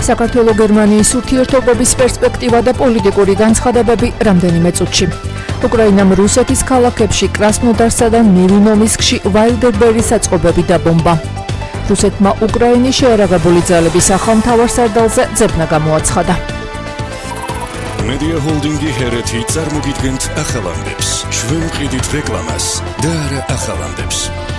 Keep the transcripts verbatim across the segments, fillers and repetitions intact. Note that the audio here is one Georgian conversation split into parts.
საქართველოს გერმანიის ურთიერთობების პერსპექტივა და პოლიტიკური განცხადებები რამდენიმე წუთში. უკრაინამ რუსეთის ქალაქებში კრასნოდარსა და მილინოვისკში ვაილდერბერის საწყობები დაბომბა. რუსეთმა უკრაინის შეერაღებული ძალების ახალ მთავარსარდალზე ძებნა გამოაცხადა. Media Holdingi ჰერეთი წარმოგიდგენთ ახალამდებს, შვენყიდით რეკლამას და არა ახალამდებს.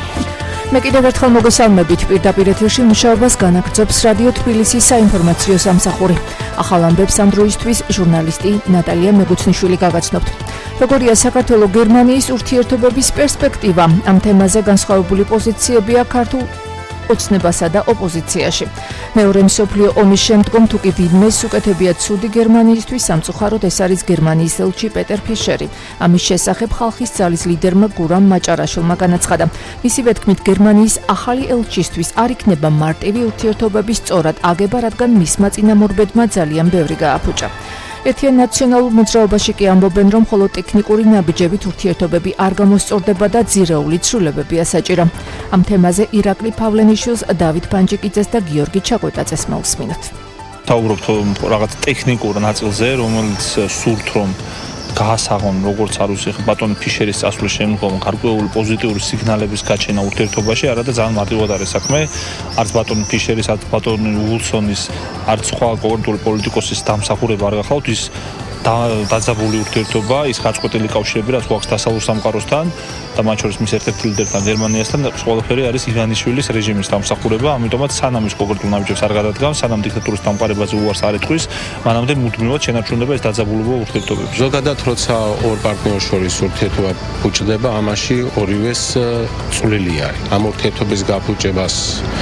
მე კიდევ ერთხელ მოგესალმებით, პირდაპირ ეთერში მუშაობას განაგრძობს რადიო თბილისის საინფორმაციო სამსახური. ახალამდებს ამ დროისთვის ჟურნალისტი ნატალია მეგუცნიშვილი გაგაცნობთ. როგორია საქართველოს გერმანიის ურთიერთობების პერსპექტივა? ამ თემაზე განსხვავებული პოზიციებია ქართულ ოცნებასა და ოპოზიციაში. მეორე მსოფლიო ომის შემდგომ თუ კი ვინმეს უკეთებია ცუდი გერმანიისთვის, სამწუხაროდ ეს არის გერმანიის ელჩი პეტერ ფიშერი. ამის შესახებ ხალხის ძალის ლიდერმა გურამ მაჭარაშვილმა განაცხადა. მისივე თქმით, გერმანიის ახალი ელჩისთვის არ იქნება მარტივი ურთიერთობების სწორად აგება, რადგან მისმა წინამორბედმა ძალიან ბევრი გააფუჭა. ერთიან ნაციონალურ მოძრაობაში კი ამბობენ, რომ მხოლოდ ტექნიკური ნაბიჯებით ურთიერთობები არ გამოსწორდება და ძირეული ცვლილებებია საჭირო. ამ თემაზე ირაკლი ფავლენიშვილს, დავით პანჯიკიძეს და გიორგი ჩაკვეტაძეს მოვსმინოთ. თავრობთ რაღაც ტექნიკურ ნაწილზე, რომელიც სურთ რომ გაასაღონ როგორც არ ვიცი ბატონი ფიშერის წასვლის შემდგომ გარკვეული პოზიტიური სიგნალების გაჩენა ურთიერთობაში, არადა ძალიან მარტივად არის საქმე. არც ბატონი ფიშერის, არც ბატონი უილსონის, არც სხვა კონკრეტული პოლიტიკოსის დამსახურება არ გახავთ ის დაძაბული ურთიერთობა, ის გაწყვეტილი კავშირები, რაც გვაქვს დასავლურ სამყაროსთან და მათ შორის მის ერთ-ერთ ლიდერთან გერმანიასთან და ყველაფერი არის ივანიშვილის რეჟიმის დამსახურება, ამიტომაც სანამ ის კონკრეტულ ნაბიჯებს არ გადადგამს, სანამ დიქტატურის დამყარებაზე უარს არ ეთქვის, მანამდე მუდმივად შენარჩუნდება ეს დაძაბულობა ურთიერთობებში. ზოგადად, როცა ორ პარტნიორ შორის ურთიერთობა ფუჭდება, ამაში ორივეს წვლილი არის. ამ ურთიერთობის გაფუჭებას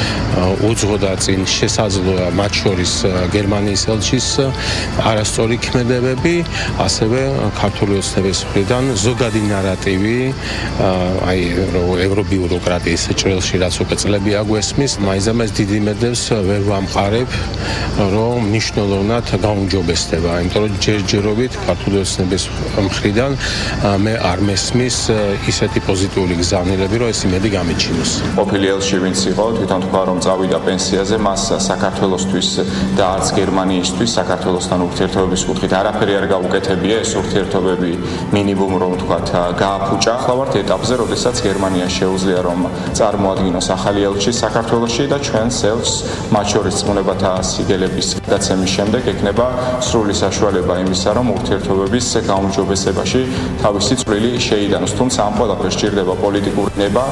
უძღოდა წინ შესაძლოა მათ შორის გერმანიის ელჩის არასწორი ქმედებები, ასევე ქართული ოცნების მხრიდან ზოგადი ნარატივი, აი ევრობიუროკრატიის ჭრილში რაც უკვე წლები აგვესმის, მაინც დიდი იმედებს ვერ ვამყარებ, რომ მნიშვნელოვნად გაუმჯობესდება, იმიტომ რომ ჯერჯერობით ქართული ოცნების მხრიდან მე არ მესმის ისეთი პოზიტიური გზავნილები, რომ ეს იმედი გამიჩინოს. ყოფილი ელჩი ვინც იყო, თვითონ თქვა რომ წავიდა პენსიაზე, მას საქართველოსთვის და არც გერმანიისთვის საქართველოსთან ურთიერთობების კუთხით არაფერი არ გაუკეთებია, ეს ურთიერთობები მინიმუმ რომ ვთქვათ გააფუჭა. ახლა ვართ ეტაპზე, როდესაც გერმანია შეუძლია რომ წარმოადგინოს ახალი ელჩი საქართველოში და ჩვენს ელჩს მათ შორის წმუნებათა სიგელების გადაცემის შემდეგ ექნება სრული საშუალება იმისა, რომ ურთიერთობების გაუმჯობესებაში თავისი წვლილი შეიტანოს, თუმცა ამ ყველაფერს სჭირდება პოლიტიკური ნება.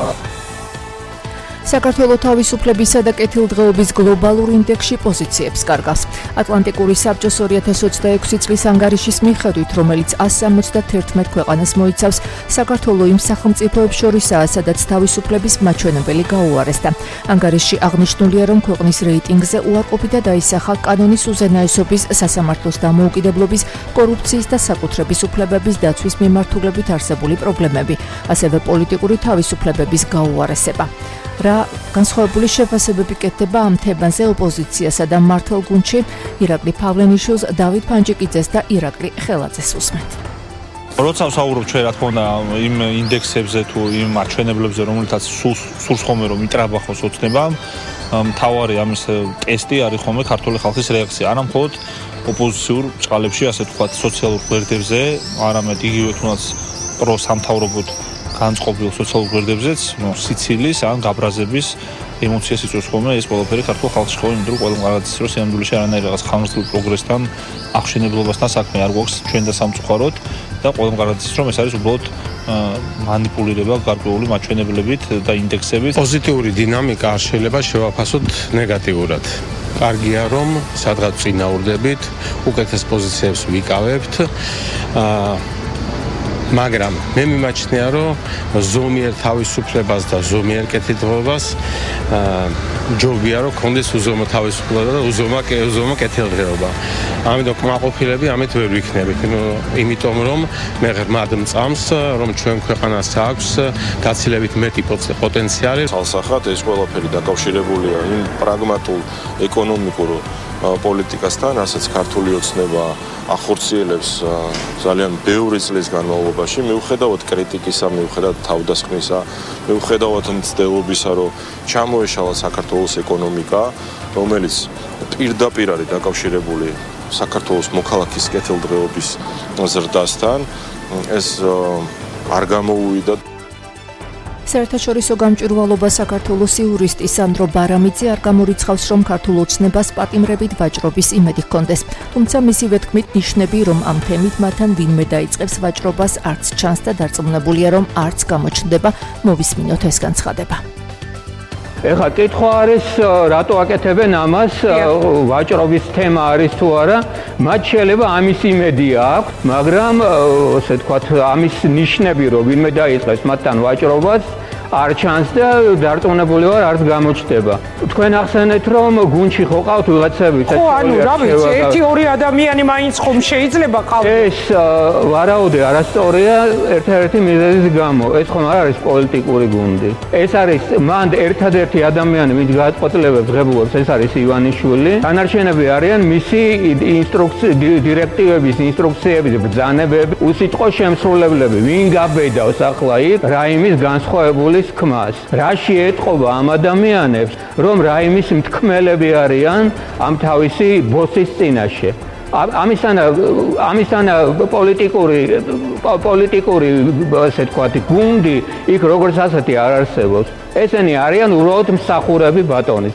საქართველოს თავისუფლებისა და კეთილდღეობის გლობალურ ინდექსში პოზიციებს კარგავს. ატლანტიკური საბჭოს ორი ათას ოცდაექვსი წლის ანგარიშის მიხედვით, რომელიც ას სამოცდათერთმეტ ქვეყანას მოიცავს, საქართველოს იმ სახელმწიფოებს შორისაა, სადაც თავისუფლების მაჩვენებელი გაუარესდა. ანგარიშში აღნიშნულია, რომ ქვეყნის რეიტინგზე უარყოფითად აისახა კანონის უზენაესობის, სასამართლოს დამოუკიდებლობის, კორუფციის და საკუთრების უფლებების დაცვის მიმართულებით არსებული პრობლემები, ასევე პოლიტიკური თავისუფლებების გაუარესება. რა განსხვავებული შეფასებები კეთდება ამ თემაზე ოპოზიციასა და მართლ გუნდში? ირაკლი ფავლენიშვილს, დავით პანჯიკიძეს და ირაკლი ხელაძეს უსმენთ. როცა ვსაუბრობ ჩვენ რა თქმა უნდა იმ ინდექსებზე თუ იმ მაჩვენებლებზე, რომელთაც სურს ხოლმე რომ იტრაბახოს ოცნებამ, მთავარი ამის ტესტი არის ხოლმე ქართული ხალხის რეაქცია. არა მხოლოდ ოპოზიციურ ჭყალებში, ასე ვთქვათ, სოციალურ გვერდებზე, არამედ იგივე თუნდაც პრო სამთავრობოდ განწყობილ სოციალურ გვერდებზეც სიცილის ან გაბრაზების ემოციას იწვევს ხოლმე ეს ყველაფერი ქართულ ხალხში ხოლმე, იმიტომ რომ ყველამ კარგად იცის, რომ სინამდვილეში არანაირ რაღაც ხანგრძლივ პროგრესთან, აღშენებლობასთან საქმე არ გვაქვს ჩვენ და სამწუხაროდ და ყველამ კარგად იცის, რომ ეს არის უბრალოდ მანიპულირება გარკვეული მაჩვენებლებით და ინდექსებით. პოზიტიური დინამიკა არ შეიძლება შევაფასოთ ნეგატიურად. კარგია რომ სადღაც წინაურდებით, უკეთეს პოზიციებს ვიკავებთ. მაგრამ მე მიმაჩნია, რომ ზომიერ თავისუფლებას და ზომიერ კეთილდღეობას ჯობია, რომ კონდეს უზომო თავისუფლება და უზომო უზომო კეთილდღეობა. ამიტომ კმაყოფილები ამით ვერ ვიქნებით, იმიტომ რომ მე ღრმად მწამს, რომ ჩვენ ქვეყანას აქვს გაცილებით მეტი პოტენციალი. თალსახად ეს ყველაფერი დაკავშირებულია იმ პრაგმატულ ეკონომიკურ პოლიტიკასთან, რასაც ქართული ოცნება ახორციელებს ძალიან ბევრი წლის განმავლობაში, მიუხედავად კრიტიკისა, მიუხედავად თავდასხმისა, მიუხედავად მცდელობისა, რომ ჩამოეშალა საქართველოს ეკონომიკა, რომელიც პირდაპირ არის დაკავშირებული საქართველოს მოქალაქის კეთილდღეობის ზრდასთან, ეს არ გამოუვიდა. საერთაშორისო გამჭვირვალობა საქართველოს იურისტი სანდრო ბარამიძე არ გამორიცხავს, რომ ქართულ ოცნებას პატიმრებით ვაჭრობის იმედი ჰქონდეს. თუმცა მისივე თქმით ნიშნები, რომ ამ თემით მათთან ვინმე დაიწყებს ვაჭრობას, არც ჩანს და დარწმუნებულია, რომ არც გამოჩნდება. მოვისმინოთ ეს განცხადება. ეხლა კითხვა არის, რატო აკეთებენ ამას, ვაჭრობის თემა არის თუ არა, მათ შეიძლება ამის იმედი აქვს, მაგრამ ასე ვთქვათ, ამის ნიშნები, რომ ვინმე დაიწყებს მათთან ვაჭრობას, არ ჩანს და დარწმუნებული ვარ, არც გამოჩნდება. თქვენ ახსენეთ, რომ გუნდში ხო ყავთ ვიღაცები, ხო, ანუ რა ვიცი, ერთი ორი ადამიანი მაინც ხომ შეიძლება ყავდეს. ეს ვარაუდი არასწორია ერთ-ერთი მიზეზის გამო. ეს ხომ არ არის პოლიტიკური გუნდი. ეს არის მანდ ერთადერთი ადამიანი, ვინც გააწყობილებს ღებულობს, ეს არის ივანიშვილი. დანარჩენები არიან მისი ინსტრუქცია, დირექტივების, ინსტრუქციების ბრძანებები, უსიტყვო შემსრულებლები, ვინ გაბედავს ახლა იქ რაიმის განსხვავებული ხმას. რაში ეტყობა ამ ადამიანებს, რომ რაიმის მთქმელები არიან ამ თავისი ბოსის წინაშე. ამისანა ამისანა პოლიტიკური პოლიტიკური ასე ვთქვათ გუნდი იქ როგორც ასეთი არ არსებობს. ესენი არიან უბრალოდ მსახურები ბატონის.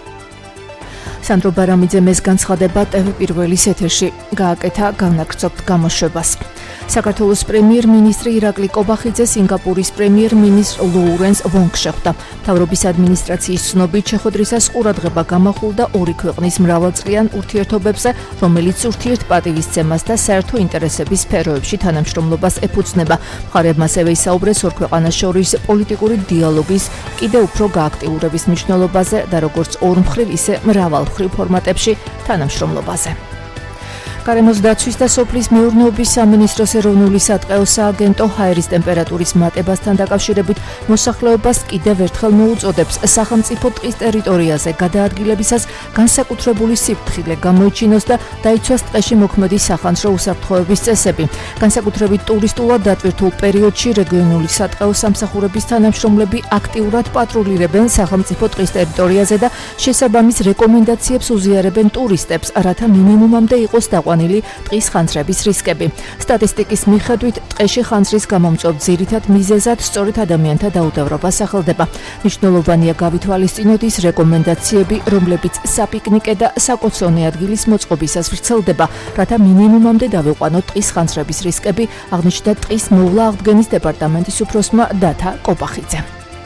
სანდრო ბარამიძემ ეს განცხადება ტევ პირველის ეთერში გააკეთა განაგრძობთ გამოშვებას. საქართველოს პრემიერ-მინისტრი ირაკლი კობახიძე სინგაპურის პრემიერ-მინისტრ ლოურენს ვონგს შეხვდა. მთავრობის ადმინისტრაციის ცნობით შეხვედრისას ყურადღება გამახვილდა ორი ქვეყნის მრავალწლიან ურთიერთობებზე, რომელიც ურთიერთპატივისცემას და საერთო ინტერესების სფეროებში თანამშრომლობას ეფუძნება. მხარეებმა ასევე ისაუბრეს ორ ქვეყანას შორის პოლიტიკური დიალოგის კიდევ უფრო გააქტიურების მნიშვნელობაზე და როგორც ორმხრივ, ისე მრავალმხრივ ფორმატებში თანამშრომლობაზე. გარემოს დაცვის და სოფლის მეურნეობის სამინისტროს ეროვნული სატყეო სააგენტო ჰაერის ტემპერატურის მატებასთან დაკავშირებით მოსახლეობას კიდევ ერთხელ მოუწოდებს სახელმწიფო ტყის ტერიტორიაზე გადაადგილებისას განსაკუთრებული სიფრთხილე გამოიჩინოს და დაიცვას ტყეში მოქმედი სახანძრო უსაფრთხოების წესები. განსაკუთრებით ტურისტულად დატვირთულ პერიოდში რეგიონული სატყეო სამსახურების თანამშრომლები აქტიურად პატრულირებენ სახელმწიფო ტყის ტერიტორიაზე და შესაბამის რეკომენდაციებს უზიარებენ ტურისტებს, რათა მინიმუმამდე იყოს დაყვანილი ტყის ხანძრების რისკები. სტატისტიკის მიხედვით, ტყეში ხანძრის გამომწვევ ძირითად მიზეზად სწორედ ადამიანთა დაუდევრობა სახელდება. მნიშვნელოვანია გავითვალისწინოთ ის რეკომენდაციები, რომლებიც საპიკნიკე და საკოცონე ადგილის მოწყობისას ვრცელდება, რათა მინიმუმამდე დავიყვანოთ ტყის ხანძრების რისკები, აღნიშნა ტყის მოვლა აღდგენის დეპარტამენტის უფროსმა დათა კობახიძე.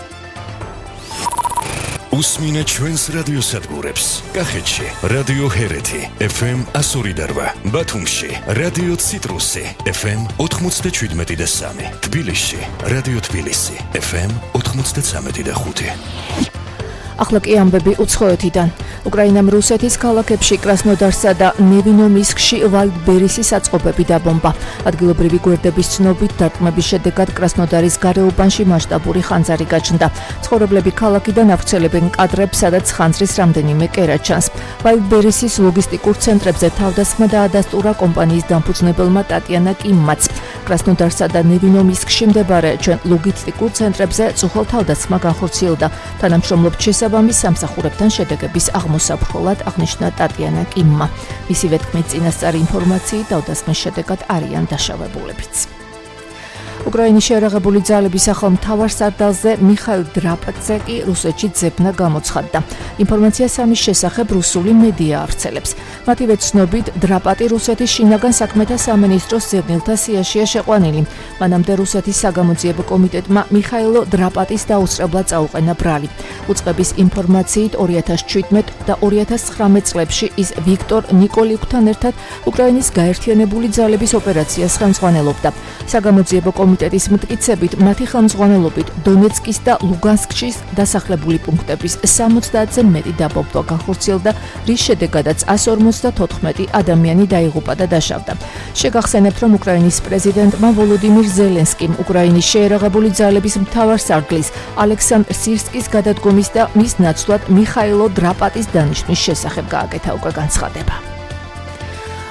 უსმინეთ ჩვენს რადიოსადგურებს. კახეთში რადიო ჰერეთი ეფ ემ ასორი და რვა, ბათუმში რადიო ციტრუსი ეფ ემ ოთხმოცდაშვიდმეტი და სამი, თბილისში რადიო თბილისი ეფ ემ ოთხმოცდაცამეტი და ხუთი. ახლა კი ამბები უცხოეთიდან. უკრაინამ რუსეთის ქალაქებში კრასნოდარსა და ნევინომისკში ვალდბერისის საწყობები დაბომბა. ადგილობრივი გვერდების ცნობით დარტყმების შედეგად კრასნოდარის გარეუბანში მასშტაბური ხანძარი გაჩნდა. ცხოვრებლები ქალაქიდან ავრცელებენ კადრებს, სადაც ხანძრის რამდენიმე კერა ჩანს. ვალდბერისის ლოგისტიკურ ცენტრებზე თავდასხმა დაადასტურა კომპანიის დამფუძნებელმა ტატიანა კიმმაც. კრასნოდარსა და ნევინომისკში მდებარე ჩვენ ლოგისტიკურ ცენტრებზე წუხელ თავდასხმა განხორციელდა. თანამშრომლობთ შესაბამის სამსახურებთან შედეგების აღმოსაფრთხოლად აღნიშნა ტატიანა კიმმა. მისივე თქმით, წინასწარი ინფორმაციით თავდასხმის შედეგად არიან დაშავებულებიც. უკრაინის შეერაღებული ძალების ახალ მთავარსარდალზე მიხაილ დრაპაძე კი რუსეთში ძებნა გამოცხადდა. ინფორმაციას ამის შესახებ რუსული მედია ავრცელებს. მათივე ცნობით, დრაპატი რუსეთის შინაგან საქმეთა სამინისტროს ზევნილთა სიაშია შეყვანილი. მანამდე რუსეთის საგამოძიებო კომიტეტმა მიხაილო დრაპატის დაუსწრებლად წაუყენა ბრალი. უწყების ინფორმაციით ორი ათას ჩვიდმეტ და ორი ათას ცხრამეტ წლებში ის ვიქტორ ნიკოლიუკთან ერთად უკრაინის გაერთიანებული ძალების ოპერაციას ხელმძღვანელობდა. საგამოძიებო კომიტეტის მტკიცებით, მათი ხელმძღვანელობით დონეცკის და ლუგანსკის დასახლებული პუნქტების სამოცდაათზე მეტი დაბომბვა განხორციელდა, რის შედეგადაც εκατს ორმოცდათოთხმეტი ადამიანი დაიღუპა და დაშავდა. შეგახსენებთ, რომ უკრაინის პრეზიდენტმა ვოლოდიმირ ზელენსკიმ უკრაინის შეერაღებული ძალების მთავარსარდლის ალექსანდრ სირსკის გადადგომის და მის ნაცვლად მიხაილო დრაპატის დანიშვნის შესახებ გააკეთა უკვე განცხადება.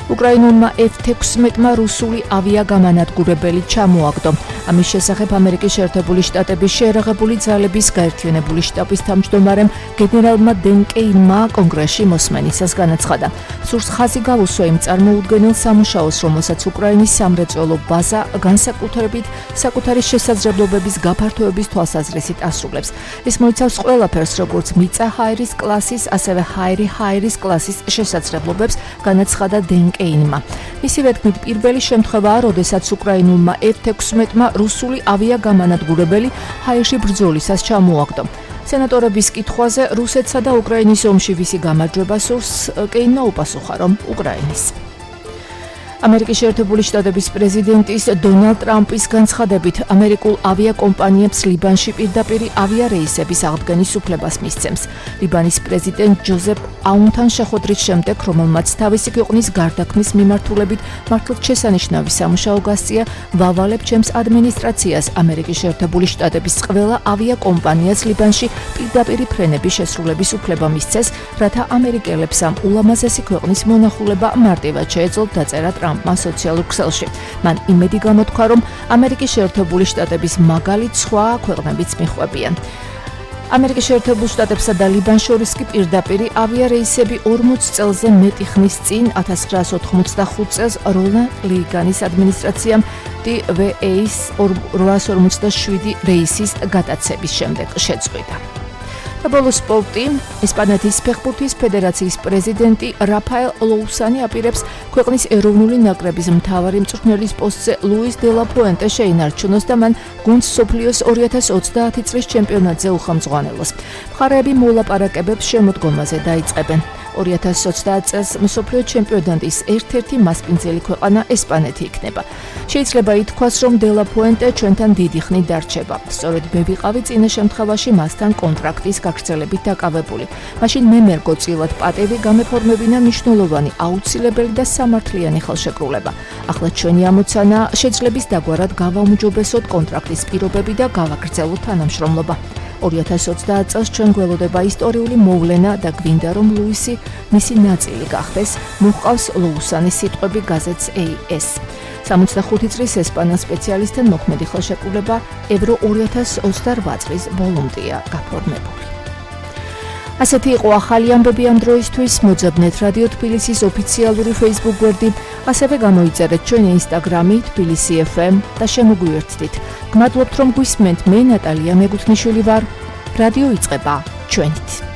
უკრაინულმა ეფ თექვსმეტმა რუსული ავიაგამანადგურებელი ჩამოაგდო. ამის შესახებ ამერიკის შეერთებული შტატების შეერაღებული ძალების გაერთიანებული შტაბის თავმჯდომარემ გენერალმა დენ კეინმა კონგრესში მოსმენისას განაცხადა. სურს ხაზი გაუსვა იმ წარმოუდგენელ სამუშაოს, რომელსაც უკრაინის სამრეწველო ბაზა განსაკუთრებით საკუთარი შესაძლებლობების გაფართოების თვალსაზრისით ასრულებს. ის მოიცავს ყველაფერს, როგორც მიწა ჰაერის კლასის, ასევე ჰაერი ჰაერის კლასის შესაძლებლობებს, განაცხადა დენ კეინმა. მისივე თქმით, პირველი შემთხვევაა, როდესაც უკრაინულმა ეფ თექვსმეტმა რუსული ავიაგამანადგურებელი ჰაერში ბრძოლისას ჩამოაგდო. სენატორების კითხვაზე რუსეთსა და უკრაინის ომში ვისი გამარჯვება სურს, კეინმა უპასუხა, რომ უკრაინის. ამერიკის შეერთებული შტატების პრეზიდენტის დონალდ ტრამპის განცხადებით ამერიკულ ავიაკომპანიებს ლიბანში პირდაპირ ავიარეისების აღდგენის უფლებას მისცემს. ლიბანის პრეზიდენტ ჯოზეფ აუნთან შეხვედრის შემდეგ, რომელმაც თავისი ქვეყნის გარდაქმნის მიმართულებით მართლმსაჯულისნაირი სამუშაო გასწია, ვავალებ ჩემს ადმინისტრაციას ამერიკის შეერთებული შტატების ყველა ავიაკომპანიას ლიბანში პირდაპირ ფრენების შესრულების უფლება მისცეს, რათა ამერიკელებს ამ ულამაზესი ქვეყნის მონახულება მარტივად შეეძლოთ დაწერა ტრამპმა სოციალურ ქსელში. მან იმედი გამოთქვა, რომ ამერიკის შეერთებული შტატების მაგალით სხვა ქვეყნებიც მიხვებიან. ამერიკის შეერთებულ შტატებსა და ლიბანს შორის კი პირდაპირ ავიარეისები ორმოც წელზე მეტი ხნის წინ ათას ცხრაასი ოთხმოცდახუთ წელს რონალდ რეიგანის ადმინისტრაციამ ტი ვე ეის ორასი ორმოცდაშვიდი რეისის გადაცემის შემდეგ შეწყვიტა. ბოლოს სპორტი. ესპანეთის ფეხბურთის ფედერაციის პრეზიდენტი რაფაელ ლოუსანი აპირებს ქვეყნის ეროვნული ნაკრების მთავარი მწვრთნელის პოსტზე ლუის დე ლა პუენტე შეინარჩუნოს და მან გუნდს მსოფლიოს ორი ათას ოცდაათი წლის ჩემპიონატზე უხელმძღვანელოს. მხარეები მოლაპარაკებებს შემოდგომაზე დაიწყებენ. ორი ათას ოცდაათ წელს მსოფლიო ჩემპიონატის ერთ-ერთი მასპინძელი ქვეყანა ესპანეთი იქნება. შეიძლება ითქვას, რომ დე ლა პუენტე ჩვენთან დიდი ხნით დარჩება. სწორედ მე ვიყავი წინა შემთხვევაში მასთან კონტრაქტის გაგრძელებით დაკავებული. მაშინ მე მერგოწილად პატევი გამეფორმებინა მნიშვნელოვანი, აუცილებელი და სამართლიანი ხელშეკრულება. ახლა ჩვენი ამოცანა შეძლების დაგვარად გავაუმჯობესოთ კონტრაქტის პირობები და გავაგრძელოთ თანამშრომლობა. ორი ათას ოცდაათ წელს ჩვენ გველოდება ისტორიული მოვლენა და გვინდა რომ ლუისი მისი ნაწილი გახდეს, მოჰყავს ლოუსანის სიტყვები გაზეთს ეი ეს. სამოცდახუთი წლის ესპანელ სპეციალისტთან მოქმედი ხელშეკრულება ევრო ორი ათას ოცდარვა წლის ბოლომდეა გაფორმებული. ასეთი იყო ახალი ამბები ამ დროისთვის. მოძებნეთ რადიო თბილისის ოფიციალური Facebook გვერდი, ასევე გამოიწერეთ ჩვენი Instagram-ი თბილისი ეფ ემ და შემოგვიერთდით. გმადლობთ რომ გვისმენთ. მე ნატალია მეგუთნიშვილი ვარ. რადიო იწყება ჩვენით.